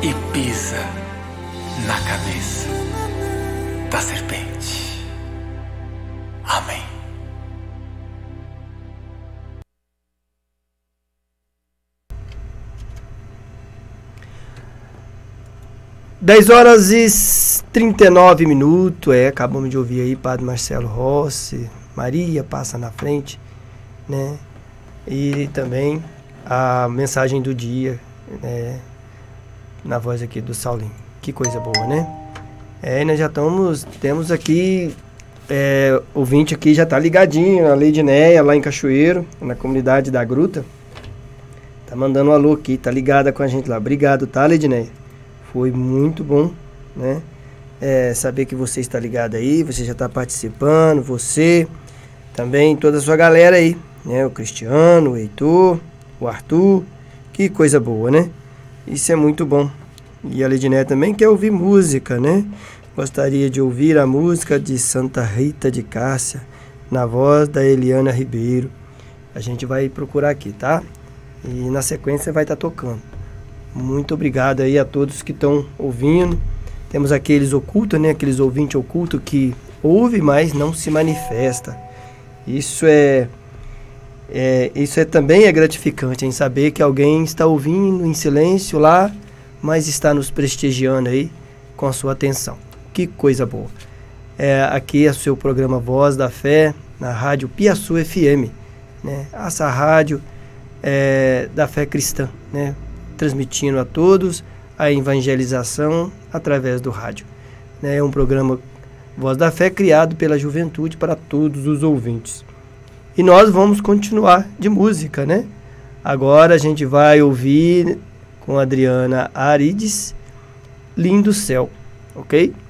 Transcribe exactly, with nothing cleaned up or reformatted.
e pisa na cabeça da serpente. Amém. dez horas e trinta e nove minutos, é, acabamos de ouvir aí Padre Marcelo Rossi, Maria passa na frente, né? E também a mensagem do dia, né? Na voz aqui do Saulinho. Que coisa boa, né? É, nós já estamos, temos aqui, é, ouvinte aqui já tá ligadinho, a Leidinéia lá em Cachoeiro, na comunidade da Gruta. Tá mandando um alô aqui, tá ligada com a gente lá. Obrigado, tá, Leidinéia? Foi muito bom, né? É, saber que você está ligado aí, você já está participando, você, também toda a sua galera aí, né? O Cristiano, o Heitor, o Arthur, que coisa boa, né? Isso é muito bom. E a Leidinéia também quer ouvir música, né? Gostaria de ouvir a música de Santa Rita de Cássia, na voz da Eliana Ribeiro. A gente vai procurar aqui, tá? E na sequência vai estar tocando. Muito obrigado aí a todos que estão ouvindo. Temos aqueles ocultos, né? Aqueles ouvintes ocultos que ouvem, mas não se manifesta. Isso é, é, isso é também é gratificante, em saber que alguém está ouvindo em silêncio lá, mas está nos prestigiando aí com a sua atenção. Que coisa boa. É, aqui é o seu programa Voz da Fé, na rádio Piaçu F M, né? Essa rádio é, da fé cristã, né? Transmitindo a todos a evangelização através do rádio. É um programa Voz da Fé criado pela juventude para todos os ouvintes. E nós vamos continuar de música, né? Agora a gente vai ouvir com a Adriana Arides, Lindo Céu, ok?